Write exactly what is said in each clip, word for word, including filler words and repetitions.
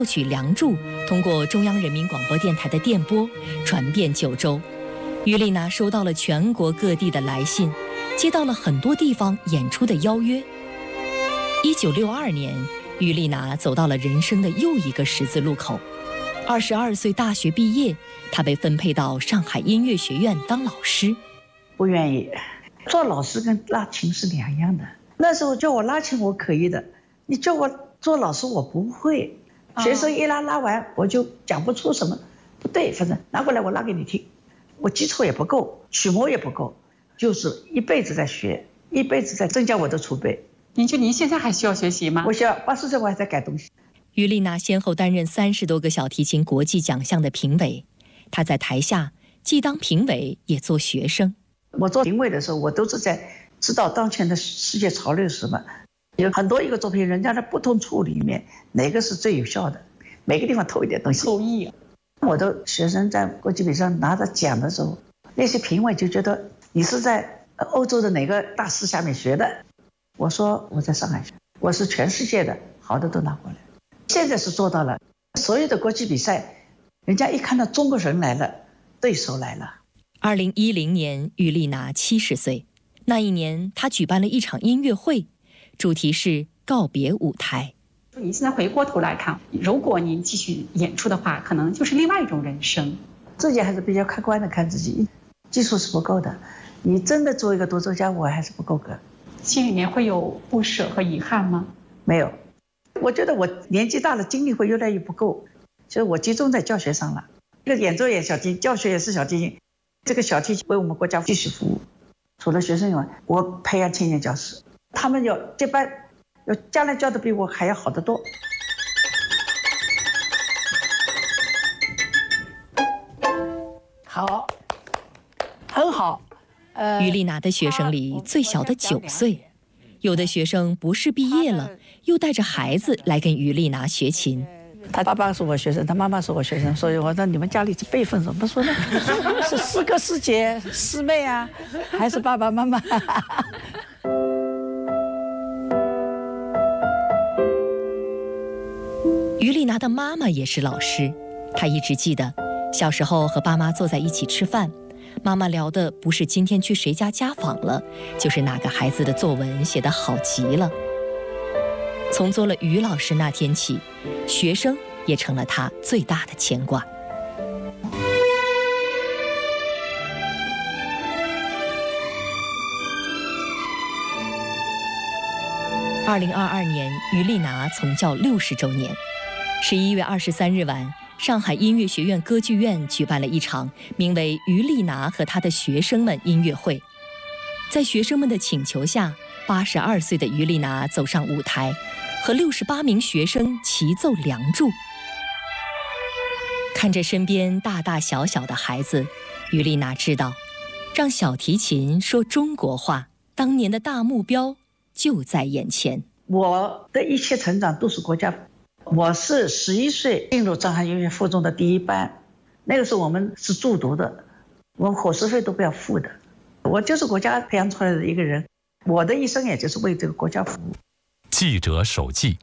曲《梁祝》通过中央人民广播电台的电波传遍九州。于丽娜收到了全国各地的来信，接到了很多地方演出的邀约。一九六二年，于丽娜走到了人生的又一个十字路口。二十二岁大学毕业，她被分配到上海音乐学院当老师。 不愿意，做老师跟拉琴是两样的。那时候叫我拉琴我可以的，你叫我做老师我不会。学生一拉拉完我就讲不出什么不对，反正拿过来我拉给你听。我基础也不够，曲目也不够，就是一辈子在学，一辈子在增加我的储备。 您觉得您现在还需要学习吗？ 我需要，八十岁我还在改东西。 于丽娜先后担任三十多个小提琴国际奖项的评委，她在台下既当评委也做学生。 我做评委的时候，我都是在知道当前的世界潮流是什么，有很多一个作品，人家的不同处里面哪个是最有效的，每个地方偷一点东西。 受益。 我的学生在国际比赛拿着奖的时候，那些评委就觉得你是在欧洲的哪个大师下面学的。我说我在上海学，我是全世界的好的都拿过来。现在是做到了，所有的国际比赛，人家一看到中国人来了，对手来了。 二零一零年，于丽娜七十岁。那一年，她举办了一场音乐会，主题是告别舞台。 你现在回过头来看，如果您继续演出的话，可能就是另外一种人生。 自己还是比较客观的看自己，技术是不够的。你真的做一个独奏家，我还是不够格。 心里面会有不舍和遗憾吗？ 没有，我觉得我年纪大了，精力会越来越不够，所以我集中在教学上了。这个演奏也小提琴，教学也是小提琴。这个小提琴为我们国家继续服务。除了学生以外，我培养青年教师，他们要这班，要将来教的比我还要好得多。 好，很好。呃， 于丽娜的学生里最小的九岁，有的学生不是毕业了，又带着孩子来跟于丽娜学琴。 他爸爸是我学生，他妈妈是我学生，所以我说你们家里辈分怎么说呢？是师哥师姐师妹啊，还是爸爸妈妈？ 于丽娜的妈妈也是老师，她一直记得小时候和爸妈坐在一起吃饭，妈妈聊的不是今天去谁家家访了，就是哪个孩子的作文写得好极了。从做了于老师那天起，学生也成了他最大的牵挂。二零二二年，于丽娜从教六十周年。十一月二十三日晚，上海音乐学院歌剧院举办了一场名为《于丽娜和她的学生们》音乐会。在学生们的请求下，八十二岁的于丽娜走上舞台，和六十八名学生齐奏《梁祝》。看着身边大大小小的孩子，于丽娜知道，让小提琴说中国话，当年的大目标就在眼前。 我的一切成长都是国家。我是十一岁进入上海音乐附中的第一班，那个时候我们是住读的，我们伙食费都不要付的。我就是国家培养出来的一个人，我的一生也就是为这个国家服务。 记者手记。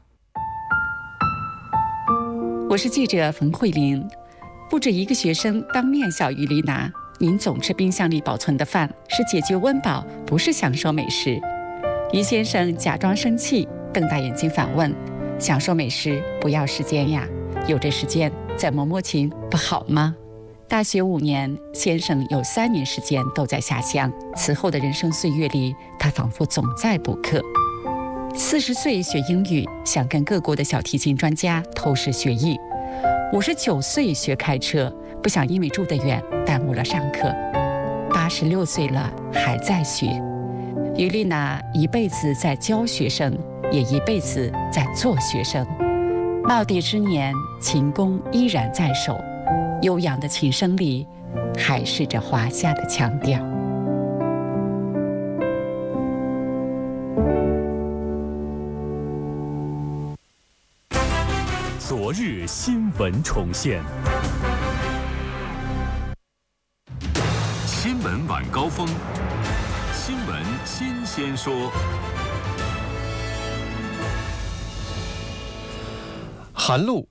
我是记者冯慧玲。不止一个学生当面笑于丽娜：“您总吃冰箱里保存的饭，是解决温饱，不是享受美食。”于先生假装生气，瞪大眼睛反问：“享受美食不要时间呀？有这时间再摸摸琴不好吗？”大学五年，先生有三年时间都在下乡。此后的人生岁月里，他仿佛总在补课。四十岁学英语，想跟各国的小提琴专家偷师学艺。五十九岁学开车，不想因为住得远耽误了上课。八十六岁了还在学。于丽娜一辈子在教学生，也一辈子在做学生。耄耋之年，琴弓依然在手，悠扬的琴声里还是着华夏的腔调。 昨日新闻重现，新闻晚高峰，新闻新鲜说。 韩露